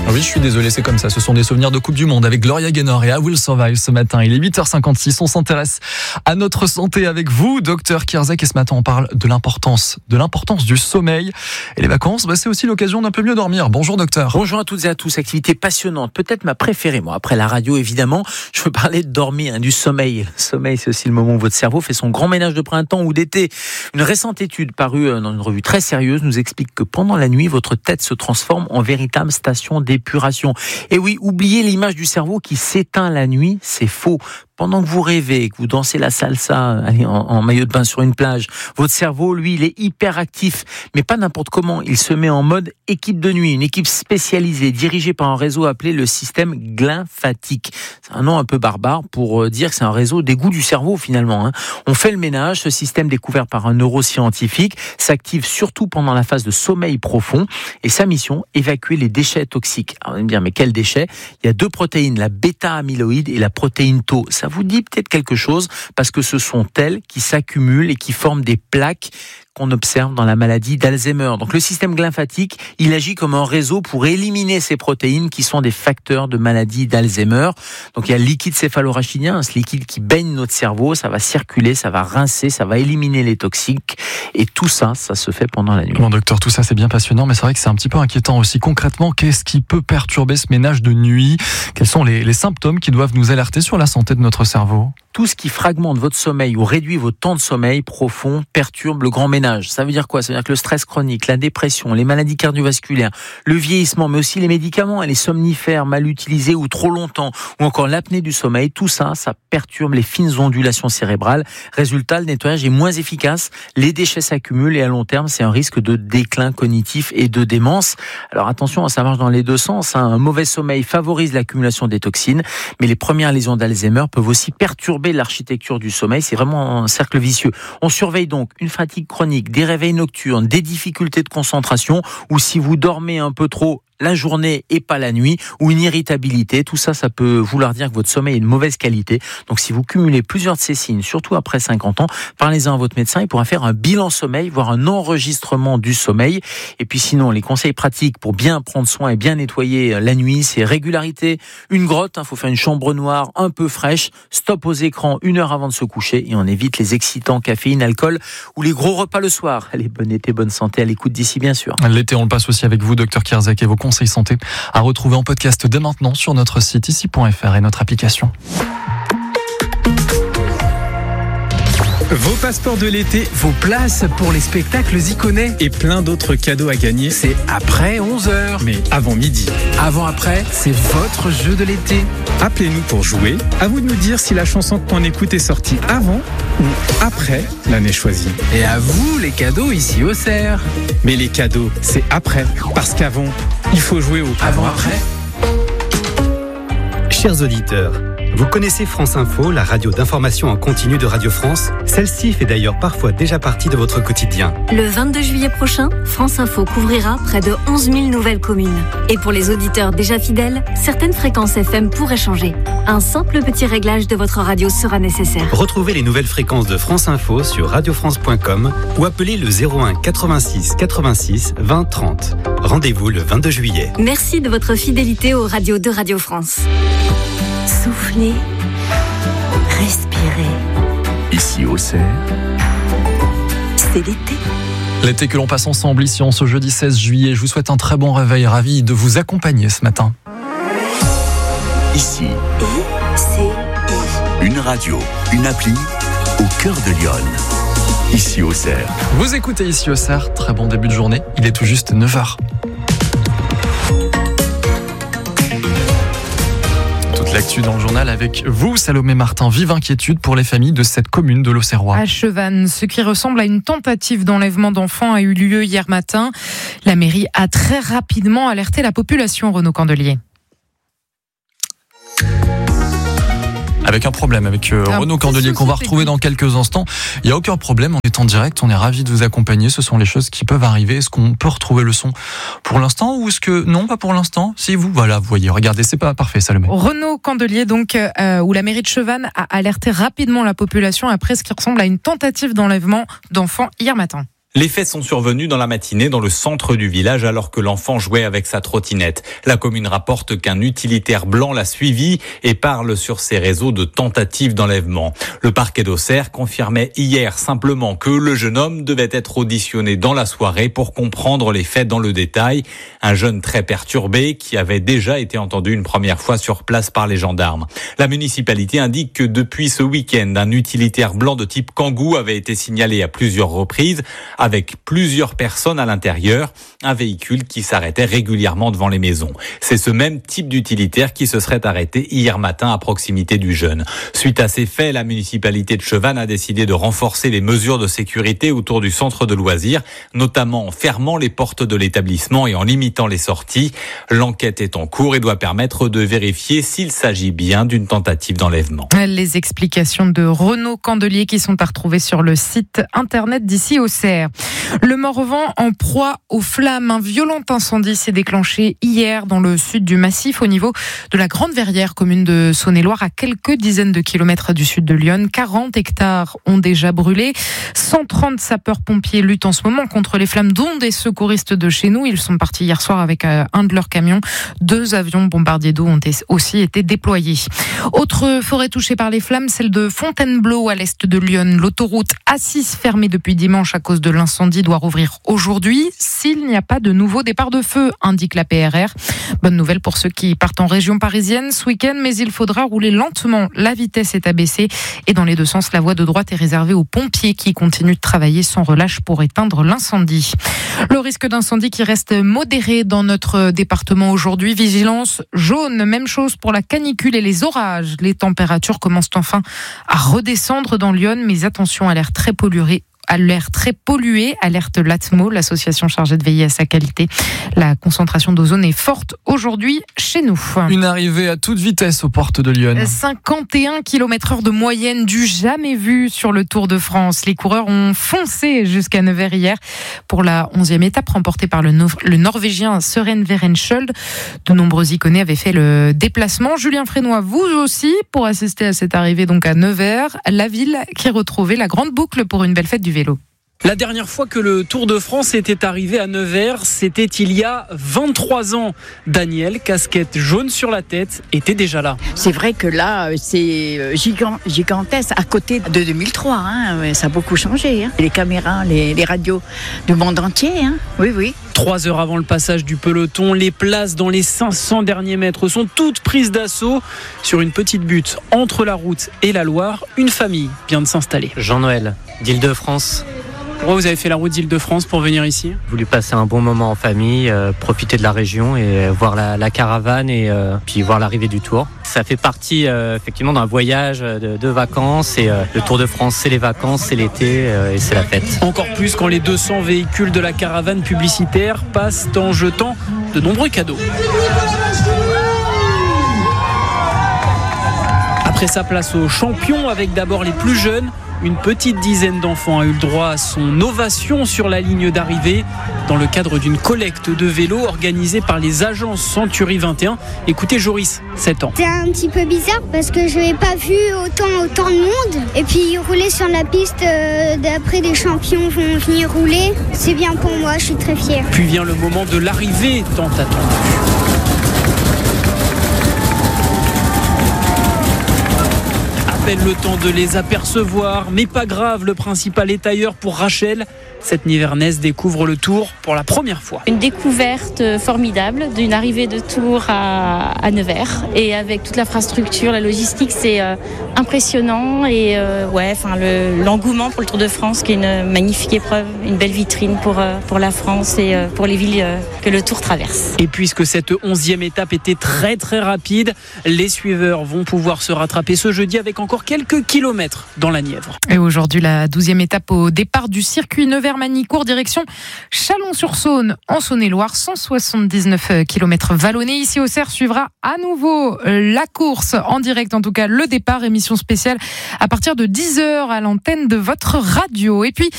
Oui, je suis désolé, c'est comme ça. Ce sont des souvenirs de Coupe du Monde avec Gloria Gaynor et I Will Survive ce matin. Il est 8h56. On s'intéresse à notre santé avec vous, docteur Kierzek. Et ce matin, on parle de l'importance du sommeil. Et les vacances, c'est aussi l'occasion d'un peu mieux dormir. Bonjour, docteur. Bonjour à toutes et à tous. Activité passionnante. Peut-être ma préférée, moi. Après la radio, évidemment, je veux parler de dormir, du sommeil. Le sommeil, c'est aussi le moment où votre cerveau fait son grand ménage de printemps ou d'été. Une récente étude parue dans une revue très sérieuse nous explique que pendant la nuit, votre tête se transforme en véritable station d'épuration. Et oui, oubliez l'image du cerveau qui s'éteint la nuit, c'est faux. Pendant que vous rêvez, que vous dansez la salsa en maillot de bain sur une plage, votre cerveau, lui, il est hyper actif, mais pas n'importe comment. Il se met en mode équipe de nuit, une équipe spécialisée, dirigée par un réseau appelé le système glymphatique. C'est un nom un peu barbare pour dire que c'est un réseau d'égout du cerveau, finalement. On fait le ménage. Ce système découvert par un neuroscientifique s'active surtout pendant la phase de sommeil profond et sa mission, évacuer les déchets toxiques. Alors, vous allez me dire, mais quels déchets ? Il y a deux protéines, la bêta-amyloïde et la protéine Tau. Ça vous dit peut-être quelque chose parce que ce sont elles qui s'accumulent et qui forment des plaques qu'on observe dans la maladie d'Alzheimer. Donc le système glymphatique, il agit comme un réseau pour éliminer ces protéines qui sont des facteurs de maladie d'Alzheimer. Donc il y a le liquide céphalorachidien, ce liquide qui baigne notre cerveau, ça va circuler, ça va rincer, ça va éliminer les toxiques et tout ça, ça se fait pendant la nuit. Bon docteur, tout ça c'est bien passionnant, mais c'est vrai que c'est un petit peu inquiétant aussi. Concrètement, qu'est-ce qui peut perturber ce ménage de nuit ? Quels sont les symptômes qui doivent nous alerter sur la santé de notre cerveau ? Tout ce qui fragmente votre sommeil ou réduit votre temps de sommeil profond perturbe le grand ménage. Ça veut dire quoi ? Ça veut dire que le stress chronique, la dépression, les maladies cardiovasculaires, le vieillissement, mais aussi les médicaments et les somnifères mal utilisés ou trop longtemps, ou encore l'apnée du sommeil, tout ça, ça perturbe les fines ondulations cérébrales. Résultat, le nettoyage est moins efficace, les déchets s'accumulent et à long terme, c'est un risque de déclin cognitif et de démence. Alors attention, ça marche dans les deux sens. Un mauvais sommeil favorise l'accumulation des toxines, mais les premières lésions d'Alzheimer peuvent aussi perturber l'architecture du sommeil. C'est vraiment un cercle vicieux. On surveille donc une fatigue chronique, des réveils nocturnes, des difficultés de concentration, ou si vous dormez un peu trop la journée et pas la nuit, ou une irritabilité. Tout ça, ça peut vouloir dire que votre sommeil est de mauvaise qualité. Donc si vous cumulez plusieurs de ces signes, surtout après 50 ans, parlez-en à votre médecin. Il pourra faire un bilan sommeil, voire un enregistrement du sommeil. Et puis sinon, les conseils pratiques pour bien prendre soin et bien nettoyer la nuit, c'est régularité. Une grotte, faut faire une chambre noire un peu fraîche. Stop aux écrans 1 heure avant de se coucher. Et on évite les excitants, caféine, alcool ou les gros repas le soir. Allez, bon été, bonne santé à l'écoute d'ici, bien sûr. L'été, on le passe aussi avec vous, docteur Kierzek, et vos conseils santé à retrouver en podcast dès maintenant sur notre site ici.fr et notre application. Vos passeports de l'été, vos places pour les spectacles iconais et plein d'autres cadeaux à gagner, c'est après 11h. Mais avant midi. Avant-après, c'est votre jeu de l'été. Appelez-nous pour jouer. À vous de nous dire si la chanson qu'on écoute est sortie avant ou après l'année choisie. Et à vous les cadeaux ici au CERF. Mais les cadeaux, c'est après. Parce qu'avant, il faut jouer au avant-après. Chers auditeurs, vous connaissez France Info, la radio d'information en continu de Radio France ? Celle-ci fait d'ailleurs parfois déjà partie de votre quotidien. Le 22 juillet prochain, France Info couvrira près de 11 000 nouvelles communes. Et pour les auditeurs déjà fidèles, certaines fréquences FM pourraient changer. Un simple petit réglage de votre radio sera nécessaire. Retrouvez les nouvelles fréquences de France Info sur radiofrance.com ou appelez le 01 86 86 20 30. Rendez-vous le 22 juillet. Merci de votre fidélité aux radios de Radio France. Soufflez, respirez. Ici au CERF, c'est l'été. L'été que l'on passe ensemble ici en ce jeudi 16 juillet. Je vous souhaite un très bon réveil, ravi de vous accompagner ce matin. ici, ICI. une radio, une appli au cœur de Lyon. Ici au CERF. Vous écoutez ici au CERF, très bon début de journée. Il est tout juste 9h. L'actu dans le journal avec vous, Salomé Martin. Vive inquiétude pour les familles de cette commune de l'Auxerrois. À Chevannes, ce qui ressemble à une tentative d'enlèvement d'enfants a eu lieu hier matin. La mairie a très rapidement alerté la population, Renaud Candelier. Avec un problème, avec Renaud Candelier qu'on va retrouver dans quelques instants. Il n'y a aucun problème, on est en direct, on est ravis de vous accompagner. Ce sont les choses qui peuvent arriver. Est-ce qu'on peut retrouver le son pour l'instant ou est-ce que non, pas pour l'instant? Si vous, voilà, vous voyez, regardez, c'est pas parfait, Salomé. Renaud Candelier, donc, où la mairie de Chevannes a alerté rapidement la population après ce qui ressemble à une tentative d'enlèvement d'enfants hier matin. Les faits sont survenus dans la matinée dans le centre du village alors que l'enfant jouait avec sa trottinette. La commune rapporte qu'un utilitaire blanc l'a suivi et parle sur ses réseaux de tentatives d'enlèvement. Le parquet d'Auxerre confirmait hier simplement que le jeune homme devait être auditionné dans la soirée pour comprendre les faits dans le détail. Un jeune très perturbé qui avait déjà été entendu une première fois sur place par les gendarmes. La municipalité indique que depuis ce week-end, un utilitaire blanc de type Kangoo avait été signalé à plusieurs reprises, avec plusieurs personnes à l'intérieur, un véhicule qui s'arrêtait régulièrement devant les maisons. C'est ce même type d'utilitaire qui se serait arrêté hier matin à proximité du jeune. Suite à ces faits, la municipalité de Chevannes a décidé de renforcer les mesures de sécurité autour du centre de loisirs, notamment en fermant les portes de l'établissement et en limitant les sorties. L'enquête est en cours et doit permettre de vérifier s'il s'agit bien d'une tentative d'enlèvement. Les explications de Renaud Candelier qui sont à retrouver sur le site internet d'ici Auxerre. Le Morvan en proie aux flammes. Un violent incendie s'est déclenché hier dans le sud du massif au niveau de la Grande Verrière, commune de Saône-et-Loire, à quelques dizaines de kilomètres du sud de Lyon. 40 hectares ont déjà brûlé. 130 sapeurs-pompiers luttent en ce moment contre les flammes, dont des secouristes de chez nous. Ils sont partis hier soir avec un de leurs camions. 2 avions bombardiers d'eau ont aussi été déployés. Autre forêt touchée par les flammes, celle de Fontainebleau à l'est de Lyon. L'autoroute A6 fermée depuis dimanche à cause de l'incendie doit rouvrir aujourd'hui s'il n'y a pas de nouveau départ de feu, indique la PRR. Bonne nouvelle pour ceux qui partent en région parisienne ce week-end, mais il faudra rouler lentement. La vitesse est abaissée et dans les deux sens, la voie de droite est réservée aux pompiers qui continuent de travailler sans relâche pour éteindre l'incendie. Le risque d'incendie qui reste modéré dans notre département aujourd'hui. Vigilance jaune, même chose pour la canicule et les orages. Les températures commencent enfin à redescendre dans Lyon, mais attention, à l'air très pollué. Alerte l'ATMO, l'association chargée de veiller à sa qualité. La concentration d'ozone est forte aujourd'hui chez nous. Une arrivée à toute vitesse aux portes de Lyon. 51 km/h de moyenne, du jamais vu sur le Tour de France. Les coureurs ont foncé jusqu'à Nevers hier pour la 11e étape remportée par le Norvégien Søren Werenskiold. De nombreux icônes avaient fait le déplacement. Julien Frénois, vous aussi, pour assister à cette arrivée donc à Nevers, la ville qui retrouvait la grande boucle pour une belle fête du vélo. La dernière fois que le Tour de France était arrivé à Nevers, c'était il y a 23 ans. Daniel, casquette jaune sur la tête, était déjà là. C'est vrai que là, c'est gigantesque. À côté de 2003, ça a beaucoup changé. Les caméras, les radios du monde entier. Oui. 3 heures avant le passage du peloton, les places dans les 500 derniers mètres sont toutes prises d'assaut. Sur une petite butte entre la route et la Loire, une famille vient de s'installer. Jean-Noël, d'Île-de-France. Pourquoi vous avez fait la route d'Île-de-France pour venir ici ? J'ai voulu passer un bon moment en famille, profiter de la région et voir la caravane et puis voir l'arrivée du Tour. Ça fait partie effectivement d'un voyage de vacances et le Tour de France, c'est les vacances, c'est l'été et c'est la fête. Encore plus quand les 200 véhicules de la caravane publicitaire passent en jetant de nombreux cadeaux. Après sa place aux champions avec d'abord les plus jeunes, une petite dizaine d'enfants a eu le droit à son ovation sur la ligne d'arrivée dans le cadre d'une collecte de vélos organisée par les agences Century 21. Écoutez Joris, 7 ans. C'est un petit peu bizarre parce que je n'avais pas vu autant de monde. Et puis rouler sur la piste d'après des champions vont venir rouler. C'est bien pour moi, je suis très fière. Puis vient le moment de l'arrivée tant attendue. Le temps de les apercevoir, mais pas grave, le principal est ailleurs pour Rachel. Cette Nivernaise découvre le Tour pour la première fois. Une découverte formidable d'une arrivée de Tour à Nevers, et avec toute l'infrastructure, la logistique, c'est impressionnant et l'engouement pour le Tour de France qui est une magnifique épreuve, une belle vitrine pour la France et pour les villes que le Tour traverse. Et puisque cette 11e étape était très très rapide, les suiveurs vont pouvoir se rattraper ce jeudi avec encore quelques kilomètres dans la Nièvre. Et aujourd'hui, la 12e étape au départ du circuit Nevers-Manicourt, direction Chalon-sur-Saône, en Saône-et-Loire. 179 km vallonnés. Ici, Auxerre suivra à nouveau la course en direct, en tout cas le départ, émission spéciale à partir de 10h à l'antenne de votre radio. Et puis,